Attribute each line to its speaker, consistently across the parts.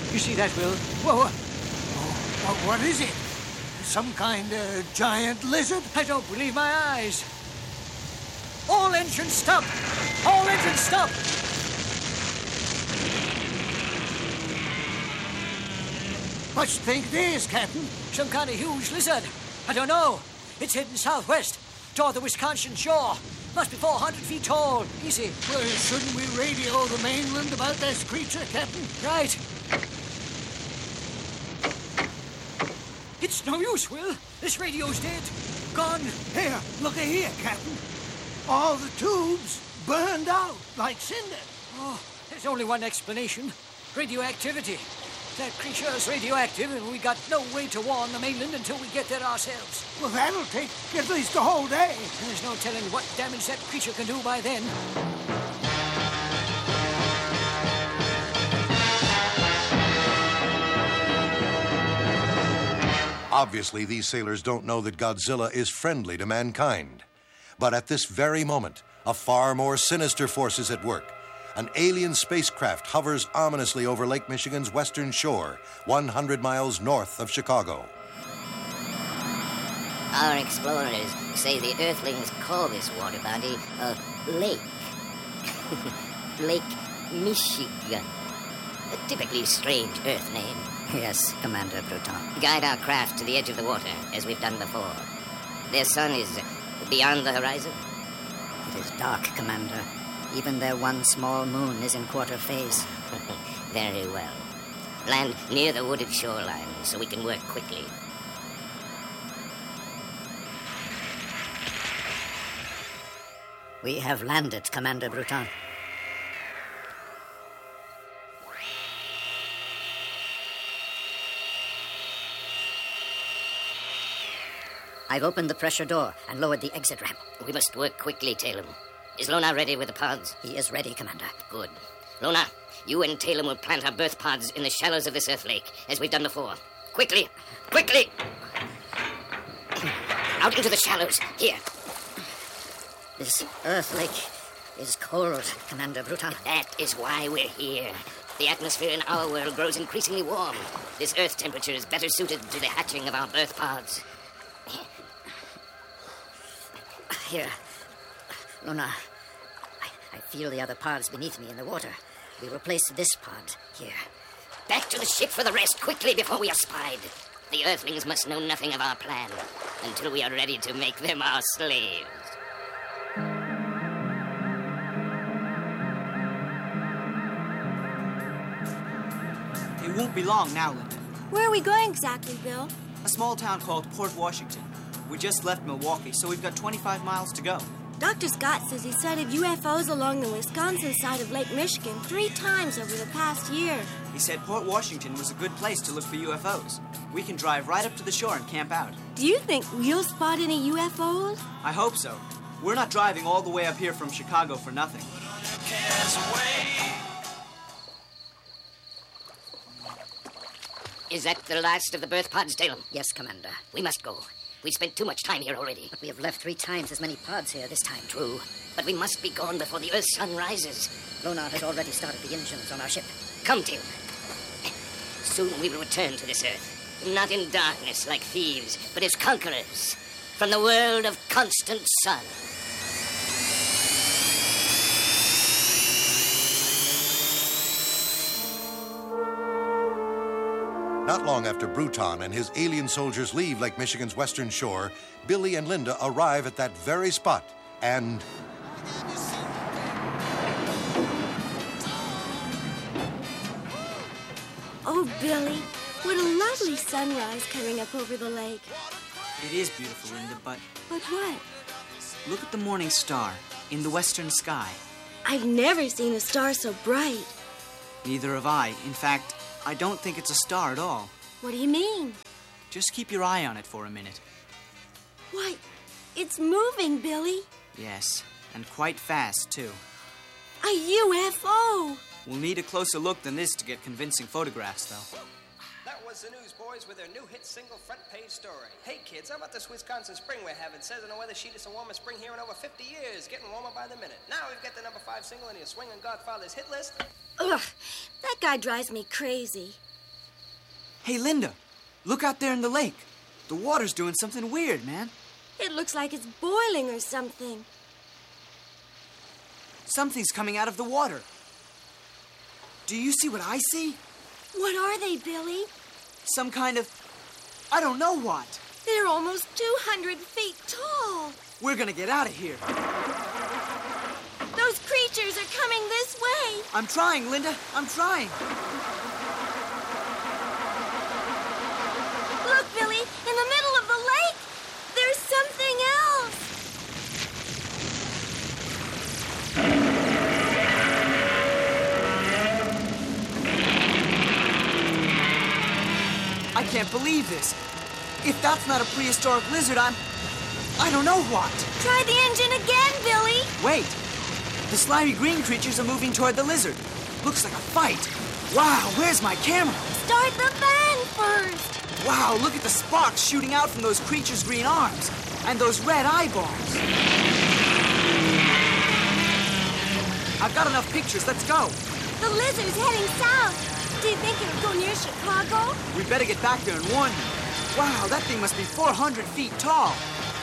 Speaker 1: You see that, Will?
Speaker 2: Whoa. What is it? Some kind of giant lizard?
Speaker 1: I don't believe my eyes. All engines stop! All engines stop!
Speaker 2: What you think it is, Captain?
Speaker 1: Some kind of huge lizard. I don't know. It's heading southwest, toward the Wisconsin shore. Must be 400 feet tall. Easy.
Speaker 2: Well, shouldn't we radio the mainland about this creature, Captain?
Speaker 1: Right. It's no use, Will. This radio's dead. Gone.
Speaker 2: Here, look here, Captain. All the tubes burned out like cinder.
Speaker 1: Oh, there's only one explanation. Radioactivity. That creature's radioactive, and we got no way to warn the mainland until we get there ourselves.
Speaker 2: Well, that'll take at least a whole day.
Speaker 1: There's no telling what damage that creature can do by then.
Speaker 3: Obviously, these sailors don't know that Godzilla is friendly to mankind. But at this very moment, a far more sinister force is at work. An alien spacecraft hovers ominously over Lake Michigan's western shore, 100 miles north of Chicago.
Speaker 4: Our explorers say the Earthlings call this water body a lake. Lake Michigan. A typically strange Earth name.
Speaker 5: Yes, Commander Bruton.
Speaker 4: Guide our craft to the edge of the water, as we've done before. Their sun is beyond the horizon.
Speaker 5: It is dark, Commander. Even their one small moon is in quarter phase.
Speaker 4: Very well. Land near the wooded shoreline so we can work quickly.
Speaker 5: We have landed, Commander Bruton. I've opened the pressure door and lowered the exit ramp.
Speaker 4: We must work quickly, Talem. Is Lona ready with the pods?
Speaker 5: He is ready, Commander.
Speaker 4: Good. Lona, you and Talem will plant our birth pods in the shallows of this Earth lake, as we've done before. Quickly! Quickly! Out into the shallows. Here.
Speaker 5: This Earth lake is cold, Commander Bruton.
Speaker 4: That is why we're here. The atmosphere in our world grows increasingly warm. This Earth temperature is better suited to the hatching of our birth pods.
Speaker 5: Here. Luna, I feel the other pods beneath me in the water. We will place this pod here.
Speaker 4: Back to the ship for the rest, quickly, before we are spied. The Earthlings must know nothing of our plan until we are ready to make them our slaves.
Speaker 6: It won't be long now, Linda.
Speaker 7: Where are we going exactly, Bill?
Speaker 6: A small town called Port Washington. We just left Milwaukee, so we've got 25 miles to go.
Speaker 7: Dr. Scott says he sighted UFOs along the Wisconsin side of Lake Michigan 3 times over the past year.
Speaker 6: He said Port Washington was a good place to look for UFOs. We can drive right up to the shore and camp out.
Speaker 7: Do you think we'll spot any UFOs?
Speaker 6: I hope so. We're not driving all the way up here from Chicago for nothing.
Speaker 4: Is that the last of the birth pods, Talem?
Speaker 5: Yes, Commander.
Speaker 4: We must go. We've spent too much time here already.
Speaker 5: But we have left 3 times as many pods here this time.
Speaker 4: True, but we must be gone before the Earth's sun rises.
Speaker 5: Lona has already started the engines on our ship.
Speaker 4: Come, Tim. Soon we will return to this Earth. Not in darkness like thieves, but as conquerors. From the world of constant sun.
Speaker 3: Not long after Bruton and his alien soldiers leave Lake Michigan's western shore, Billy and Linda arrive at that very spot and...
Speaker 7: Oh, Billy, what a lovely sunrise coming up over the lake.
Speaker 6: It is beautiful, Linda, but
Speaker 7: But what?
Speaker 6: look at the morning star in the western sky.
Speaker 7: I've never seen a star so bright.
Speaker 6: Neither have I. In fact, I don't think it's a star at all.
Speaker 7: What do you mean?
Speaker 6: Just keep your eye on it for a minute.
Speaker 7: Why, it's moving, Billy.
Speaker 6: Yes, and quite fast, too.
Speaker 7: A UFO.
Speaker 6: We'll need a closer look than this to get convincing photographs, though.
Speaker 8: That was the Newsboys with their new hit single front page story. Hey kids, how about this Wisconsin spring we're having? Says on the weather sheet it's the warmest spring here in over 50 years. Getting warmer by the minute. Now we've got the number 5 single in your swinging Godfather's hit list.
Speaker 7: Ugh, that guy drives me crazy.
Speaker 6: Hey, Linda, look out there in the lake. The water's doing something weird, man.
Speaker 7: It looks like it's boiling or something.
Speaker 6: Something's coming out of the water. Do you see what I see?
Speaker 7: What are they, Billy?
Speaker 6: Some kind of... I don't know what.
Speaker 7: They're almost 200 feet tall.
Speaker 6: We're gonna get out of here.
Speaker 7: Those creatures are coming this way.
Speaker 6: I'm trying, Linda. I'm trying.
Speaker 7: Look, Billy, in the middle of the lake, there's something else.
Speaker 6: I can't believe this. If that's not a prehistoric lizard, I don't know what.
Speaker 7: Try the engine again, Billy.
Speaker 6: Wait. The slimy green creatures are moving toward the lizard. Looks like a fight. Wow, where's my camera?
Speaker 7: Start the fan first.
Speaker 6: Wow, look at the sparks shooting out from those creatures' green arms. And those red eyeballs. I've got enough pictures. Let's go.
Speaker 7: The lizard's heading south. Do you think it'll go near Chicago?
Speaker 6: We better get back there and warn them. Wow, that thing must be 400 feet tall.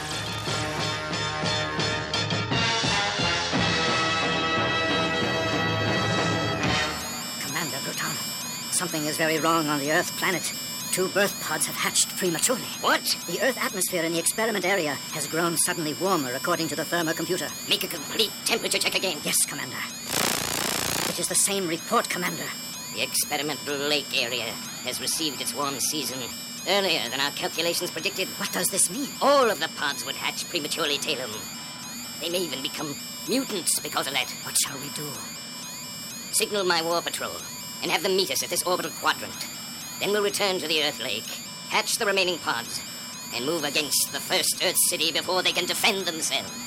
Speaker 4: Commander Bruton, something is very wrong on the Earth planet. 2 birth pods have hatched prematurely. What? The Earth atmosphere in the experiment area has grown suddenly warmer, according to the thermocomputer. Make a complete temperature check again. Yes, Commander. It is the same report, Commander. The experimental lake area has received its warm season earlier than our calculations predicted. What does this mean? All of the pods would hatch prematurely, Talum. They may even become mutants because of that. What shall we do? Signal my war patrol and have them meet us at this orbital quadrant. Then we'll return to the Earth Lake, hatch the remaining pods, and move against the first Earth city before they can defend themselves.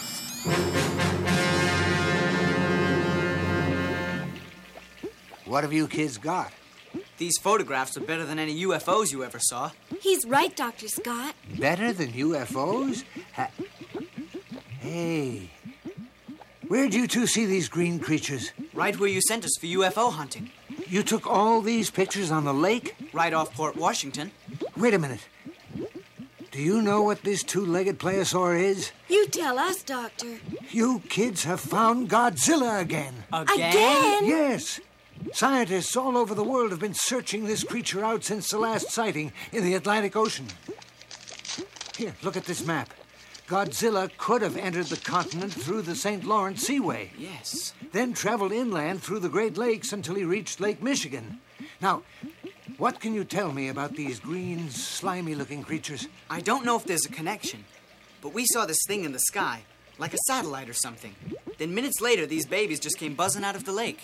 Speaker 2: What have you kids got?
Speaker 6: These photographs are better than any UFOs you ever saw.
Speaker 7: He's right, Dr. Scott.
Speaker 2: Better than UFOs? Hey, where'd you two see these green creatures?
Speaker 6: Right where you sent us for UFO hunting.
Speaker 2: You took all these pictures on the lake?
Speaker 6: Right off Port Washington.
Speaker 2: Wait a minute. Do you know what this 2-legged plesiosaur is?
Speaker 7: You tell us, Doctor.
Speaker 2: You kids have found Godzilla again.
Speaker 7: Again?
Speaker 2: Yes. Scientists all over the world have been searching this creature out since the last sighting in the Atlantic Ocean. Here, look at this map. Godzilla could have entered the continent through the St. Lawrence Seaway.
Speaker 6: Yes.
Speaker 2: Then traveled inland through the Great Lakes until he reached Lake Michigan. Now, what can you tell me about these green, slimy-looking creatures?
Speaker 6: I don't know if there's a connection, but we saw this thing in the sky, like a satellite or something. Then minutes later, these babies just came buzzing out of the lake.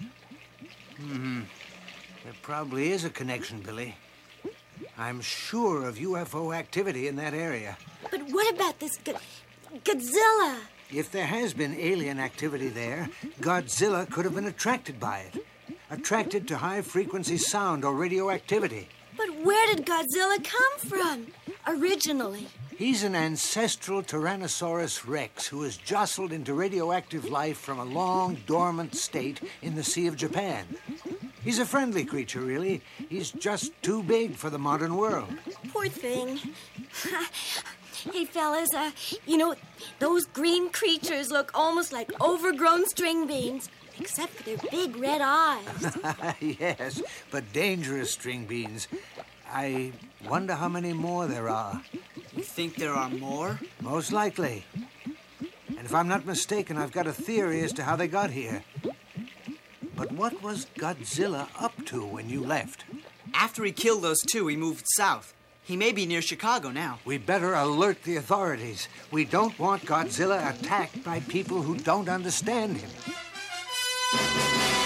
Speaker 2: There probably is a connection, Billy. I'm sure of UFO activity in that area.
Speaker 7: But what about this Godzilla?
Speaker 2: If there has been alien activity there, Godzilla could have been attracted by it. Attracted to high-frequency sound or radioactivity.
Speaker 7: But where did Godzilla come from, originally?
Speaker 2: He's an ancestral Tyrannosaurus rex who was jostled into radioactive life from a long, dormant state in the Sea of Japan. He's a friendly creature, really. He's just too big for the modern world.
Speaker 7: Poor thing. Hey, fellas, you know, those green creatures look almost like overgrown string beans, except for their big red eyes.
Speaker 2: Yes, but dangerous string beans. I wonder how many more there are.
Speaker 6: You think there are more?
Speaker 2: Most likely. And if I'm not mistaken, I've got a theory as to how they got here. But what was Godzilla up to when you left?
Speaker 6: After he killed those 2, he moved south. He may be near Chicago now.
Speaker 2: We better alert the authorities. We don't want Godzilla attacked by people who don't understand him.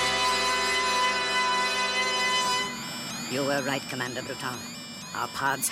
Speaker 4: You were right, Commander Bruton. Our pods